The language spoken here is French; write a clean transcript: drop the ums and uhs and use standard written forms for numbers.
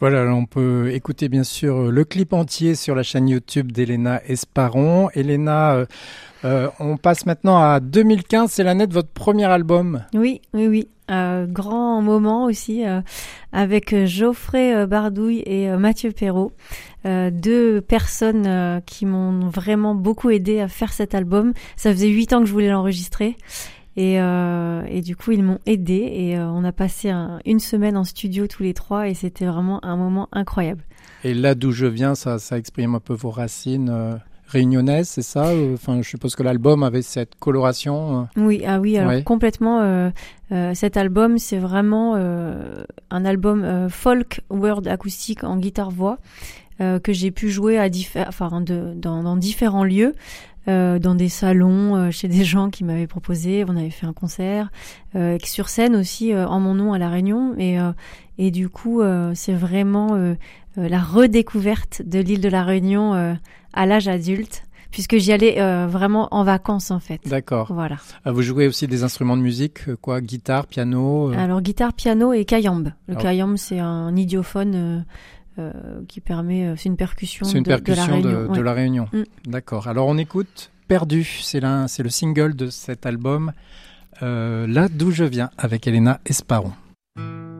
Voilà, on peut écouter bien sûr le clip entier sur la chaîne YouTube d'Elena Esparon. Elena, on passe maintenant à 2015, c'est l'année de votre premier album. Oui. Grand moment aussi avec Geoffrey Bardouille et Mathieu Perrault. Deux personnes qui m'ont vraiment beaucoup aidé à faire cet album. Ça faisait 8 ans que je voulais l'enregistrer. Et du coup, ils m'ont aidé et on a passé une semaine en studio tous les trois et c'était vraiment un moment incroyable. Et là d'où je viens, ça exprime un peu vos racines réunionnaises, c'est ça? Enfin, je suppose que l'album avait cette coloration. Oui, alors ouais. Complètement. Cet album, c'est vraiment un album folk world acoustique en guitare-voix que j'ai pu jouer dans différents lieux. Dans des salons, chez des gens qui m'avaient proposé. On avait fait un concert sur scène aussi en mon nom à La Réunion et du coup c'est vraiment la redécouverte de l'île de La Réunion à l'âge adulte puisque j'y allais vraiment en vacances en fait. D'accord. Voilà. Vous jouez aussi des instruments de musique, quoi, guitare, piano Alors guitare, piano et kayambe. Le kayambe c'est un idiophone qui permet, c'est une percussion de La Réunion. D'accord. Alors on écoute Perdu, c'est le single de cet album, Là d'où je viens, avec Elena Esparon.